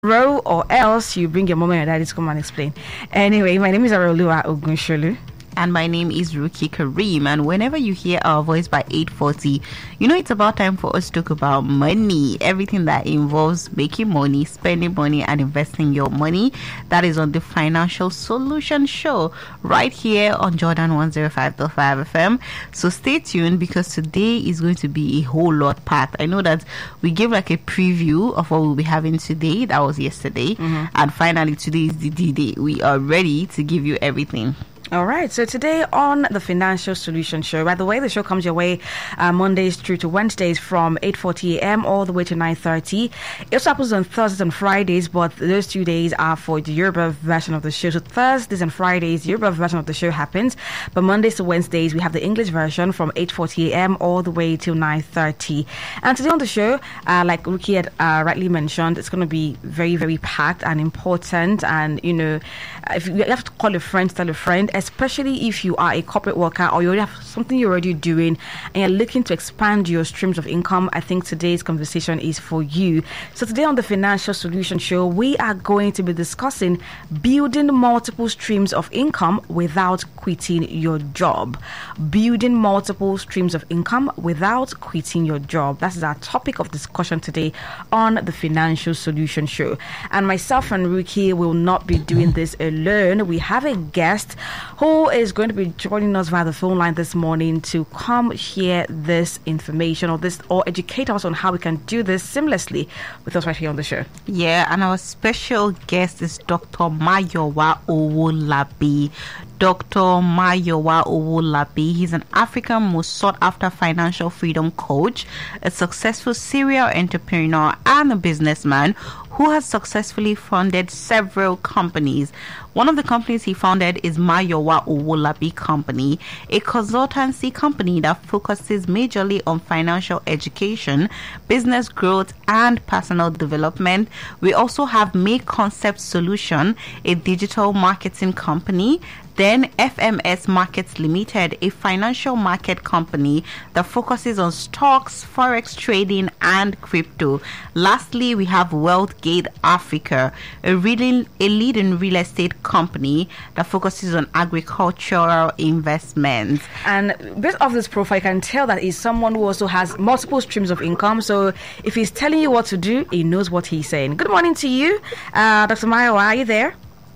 row, or else you bring your mom and your daddy to come and explain. Anyway, my name is Arolua Ogunsholu. And my name is Ruki Kareem. And whenever you hear our voice by 8:40, you know it's about time for us to talk about money. Everything that involves making money, spending money, and investing your money. That is on the Financial Solution Show right here on Jordan 105.5 FM. So stay tuned because today is going to be a whole lot packed. I know that we gave like a preview of what we'll be having today. That was yesterday. And finally, today is the D-Day. We are ready to give you everything. All right, so today on the Financial Solution Show, by the way, the show comes your way Mondays through to Wednesdays from 8:40 a.m. all the way to 9:30. It also happens on Thursdays and Fridays, but those 2 days are for the Yoruba version of the show. So Thursdays and Fridays, the Yoruba version of the show happens, but Mondays to Wednesdays, we have the English version from 8:40 a.m. all the way till 9:30. And today on the show, like Ruki had rightly mentioned, it's going to be very, very packed and important. And, you know, if you have to call a friend, tell a friend, especially if you are a corporate worker or you already have something you're already doing and you're looking to expand your streams of income. I think today's conversation is for you. So today on the Financial Solution Show, we are going to be discussing building multiple streams of income without quitting your job. Building multiple streams of income without quitting your job. That is our topic of discussion today on the Financial Solution Show. And myself and Ruki will not be doing this alone. We have a guest who is going to be joining us via the phone line this morning to come share this information or educate us on how we can do this seamlessly with us right here on the show. Yeah, and our special guest is Dr. Mayowa Owolabi. Dr. Mayowa Owolabi. He's an African most sought after financial freedom coach, a successful serial entrepreneur, and a businessman who has successfully funded several companies. One of the companies he founded is Mayowa Owolabi Company, a consultancy company that focuses majorly on financial education, business growth, and personal development. We also have Make Concept Solution, a digital marketing company. Then FMS Markets Limited, a financial market company that focuses on stocks, forex trading, and crypto. Lastly, we have WealthGate Africa, a leading real estate company that focuses on agricultural investments. And based off this profile, you can tell that he's someone who also has multiple streams of income. So if he's telling you what to do, he knows what he's saying. Good morning to you, Dr. Mayowa. Are you there?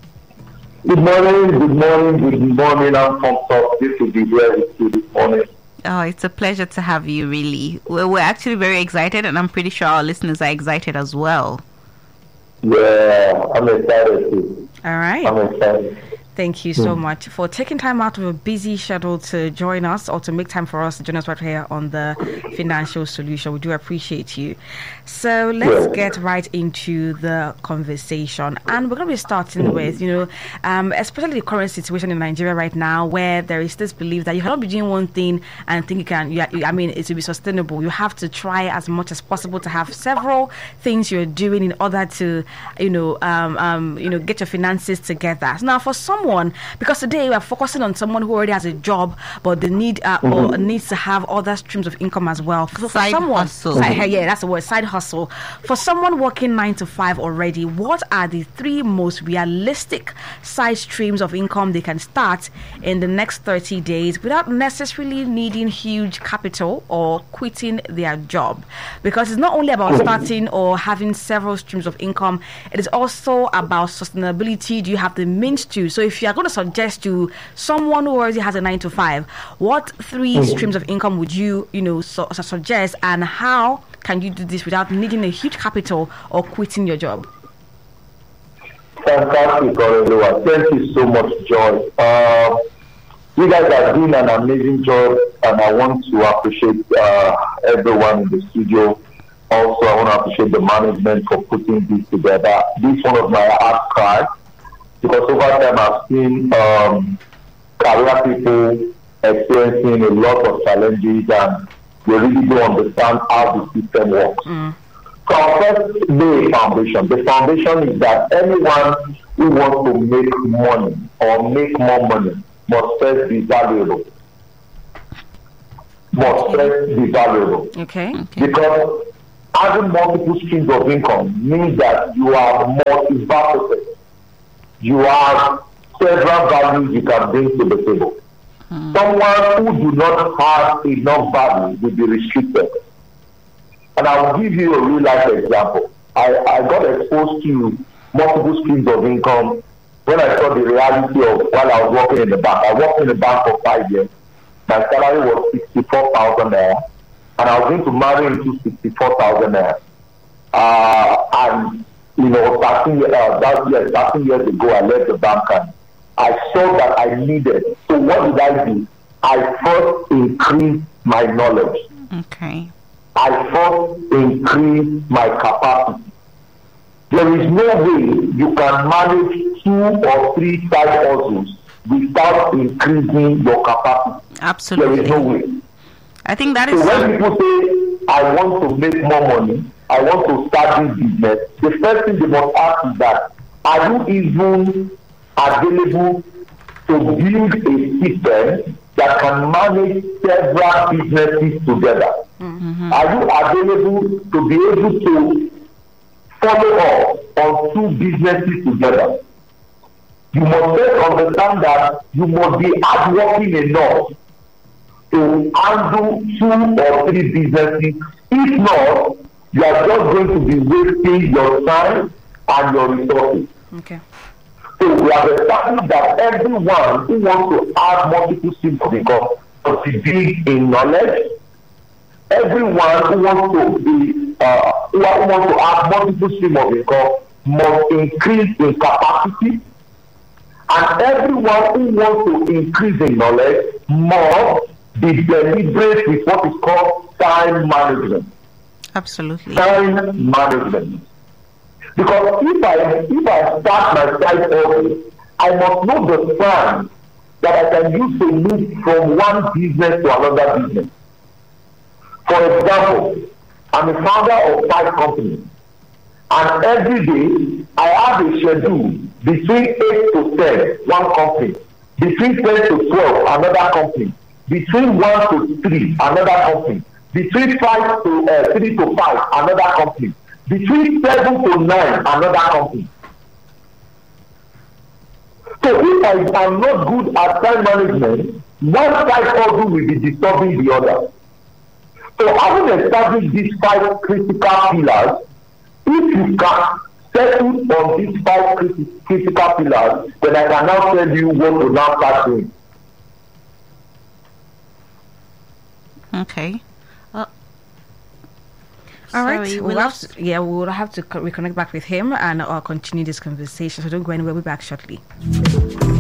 Good morning. I'm pumped up. This will be here with you this morning. Oh, it's a pleasure to have you, really. We're actually very excited, and I'm pretty sure our listeners are excited as well. Yeah, I'm excited too. All right. I'm excited. Thank you so much for taking time out of a busy schedule to join us or to make time for us to join us right here on the Financial Solution. We do appreciate you. So let's get right into the conversation. And we're going to be starting with, especially the current situation in Nigeria right now, where there is this belief that you cannot be doing one thing and think it will be sustainable. You have to try as much as possible to have several things you're doing in order to, get your finances together. So now for someone, because today we are focusing on someone who already has a job, but they need or needs to have other streams of income as well. So for someone, that's the word, side hustle. For someone working 9 to 5 already, what are the 3 most realistic side streams of income they can start in the next 30 days without necessarily needing huge capital or quitting their job? Because it's not only about starting or having several streams of income, it is also about sustainability. Do you have the means to? So if you are going to suggest to someone who already has a 9 to 5, what 3 streams of income would you, suggest, and how can you do this without needing a huge capital or quitting your job? Fantastic, Olua. Thank you so much, Joy. You guys are doing an amazing job, and I want to appreciate everyone in the studio. Also, I want to appreciate the management for putting this together. This is one of my heart cries, because over time I've seen career people experiencing a lot of challenges, and they really don't understand how the system works. So I'll first lay a foundation. The foundation is that anyone who wants to make money or make more money must first be valuable. Okay. Because having multiple streams of income means that you are multifaceted. You have several values you can bring to the table. Someone who do not have enough value will be restricted. And I will give you a real life example. I got exposed to multiple streams of income when I saw the reality of while I was working in the bank. I worked in the bank for 5 years. My salary was 64,000 naira, and I was going to marry into 64,000 naira. And 13 years ago, I left the bank and I saw that I needed. So what did I do? I first increased my knowledge. Okay. I first increased my capacity. There is no way you can manage 2 or 3 side hustles without increasing your capacity. Absolutely. There is no way. I think that is. So when people say, I want to make more money, I want to start this business, the first thing they must ask is that, are you even available to build a system that can manage several businesses together? Mm-hmm. Are you available to be able to follow up on 2 businesses together? You must first understand that you must be hardworking enough to handle 2 or 3 businesses. If not, you are just going to be wasting your time and your resources. Okay. So we have established that everyone who wants to have multiple streams of income must be big in knowledge. Everyone who wants to be who wants to have multiple streams of income must increase in capacity. And everyone who wants to increase in knowledge must be deliberate with what is called time management. Absolutely. Time management. Because if I start my side hustle, I must know the plan that I can use to move from one business to another business. For example, I'm a founder of 5 companies, and every day I have a schedule between 8 to 10, one company, between 10 to 12, another company, between 1 to 3, another company, between 5 to 3 to 5, another company, between 7 to 9, another company. So if I am not good at time management, one side hustle will be disturbing the other. So having established these 5 critical pillars, if you can settle on these 5 critical pillars, then I can now tell you what to now start doing. Okay. All right. We'll have to reconnect back with him and continue this conversation. So don't go anywhere. We'll be back shortly.